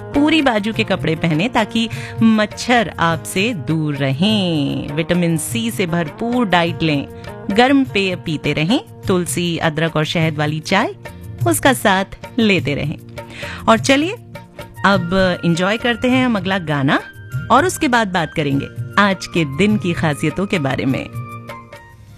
पूरी बाजू के कपड़े पहने ताकि मच्छर आपसे दूर रहें। विटामिन सी से भरपूर डाइट लें, गर्म पेय पीते रहें, तुलसी, अदरक और शहद वाली चाय उसका साथ लेते रहें। और चलिए अब एंजॉय करते हैं हम अगला गाना और उसके बाद बात करेंगे आज के दिन की खासियतों के बारे में।